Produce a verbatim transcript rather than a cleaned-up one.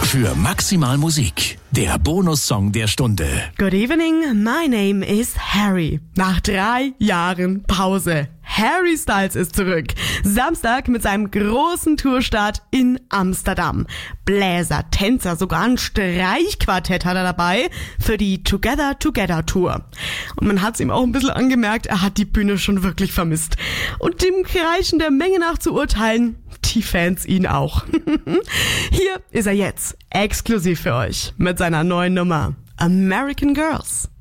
für maximal Musik. Der Bonussong der Stunde. Good evening, my name is Harry. Nach drei Jahren Pause. Harry Styles ist zurück. Samstag mit seinem großen Tourstart in Amsterdam. Bläser, Tänzer, sogar ein Streichquartett hat er dabei für die Together Together Tour. Und man hat es ihm auch ein bisschen angemerkt, er hat die Bühne schon wirklich vermisst. Und dem Kreischen der Menge nach zu urteilen, die Fans ihn auch. Hier ist er jetzt, exklusiv für euch, mit seiner neuen Nummer American Girls.